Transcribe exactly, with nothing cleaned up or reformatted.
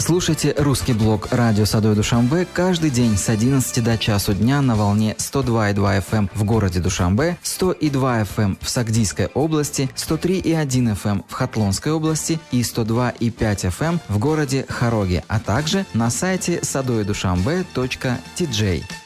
Слушайте русский блог радио Садой Душанбе каждый день с одиннадцати до часу дня на волне сто два и два эф эм в городе Душанбе, сто и два эф эм в Сагдийской области, сто три и один эф эм в Хатлонской области и сто два и пять эф эм в городе Хароге, а также на сайте садоидушанбе точка ти джей.